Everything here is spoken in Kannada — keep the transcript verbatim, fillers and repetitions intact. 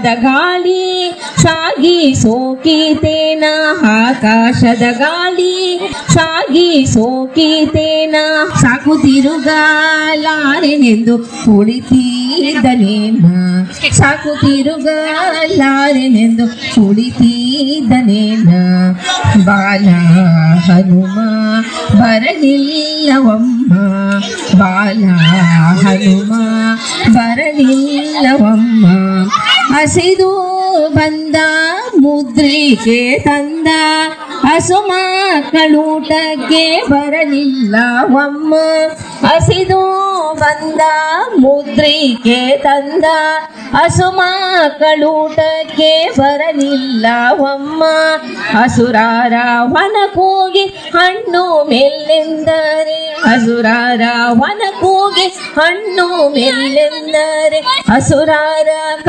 ಆಕಾಶದ ಗಾಳಿ ಸಾಗಿ ಸೋಕಿತೇನ ಆಕಾಶದ ಗಾಳಿ ಸಾಗಿ ಸೋಕಿತೇನ ಸಾಕು ತಿರುಗಲಾರೆನೆಂದು ಕುಳಿತಿದ್ದನೇನ ಸಾಕು ತಿರುಗಲಾರೆನೆಂದು ಕುಳಿತಿದ್ದನೇನ ಬಾಲ ಹನುಮ ಬರಲಿಲ್ಲವಮ್ಮ ಬಾಲ ಹನುಮ ಬರಲಿಲ್ಲವಮ್ಮ ಹಸಿದು ಬಂದ ಮುದ್ರಿಕೆ ತಂದ ಹಸು ಮಕ್ಕಳೂಟಕ್ಕೆ ಬರಲಿಲ್ಲವಮ್ಮ ಹಸಿದು ಬಂದ ಮುದ್ರಿಕೆ ತಂದ ಹಸು ಮಕ್ಕಳೂಟಕ್ಕೆ ಬರಲಿಲ್ಲವಮ್ಮ ಹಸುರಾರ ವನ ಕೂಗಿ ಹಣ್ಣು ಮೆಲ್ಲೆಂದರೆ ಹಸುರಾರ ವನ ಕೂಗಿ ಹಣ್ಣು ಮೆಲ್ಲೆಂದರೆ ಹಸುರಾರ